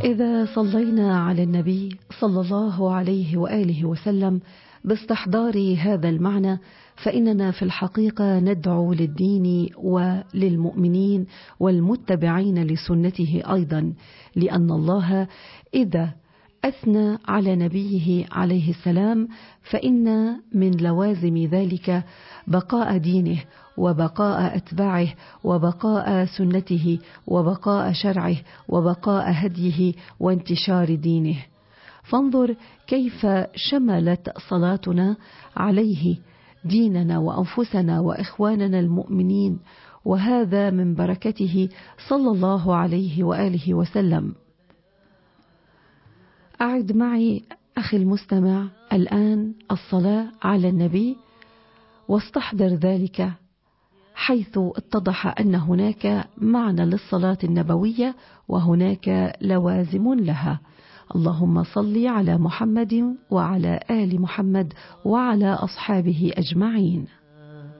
إذا صلينا على النبي صلى الله عليه وآله وسلم باستحضار هذا المعنى، فإننا في الحقيقة ندعو للدين وللمؤمنين والمتبعين لسنته أيضا، لأن الله إذا أثنى على نبيه عليه السلام فإن من لوازم ذلك بقاء دينه وبقاء أتباعه وبقاء سنته وبقاء شرعه وبقاء هديه وانتشار دينه. فانظر كيف شملت صلاتنا عليه ديننا وأنفسنا وإخواننا المؤمنين، وهذا من بركته صلى الله عليه وآله وسلم. أعد معي أخي المستمع الآن الصلاة على النبي واستحضر ذلك، حيث اتضح أن هناك معنى للصلاة النبوية وهناك لوازم لها. اللهم صل على محمد وعلى آل محمد وعلى أصحابه أجمعين.